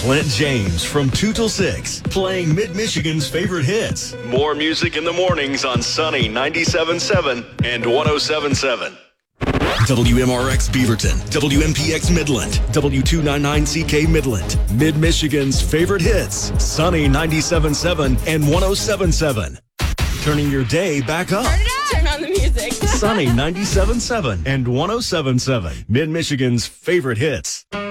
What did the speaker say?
Clint James from 2 till 6, playing Mid-Michigan's favorite hits. More music in the mornings on Sunny 97.7 and 107.7. WMRX Beaverton, WMPX Midland, W299CK Midland, Mid-Michigan's favorite hits, Sunny 97.7 and 107.7. Turning your day back up. Turn on the music. Sunny 97.7 and 107.7, Mid-Michigan's favorite hits.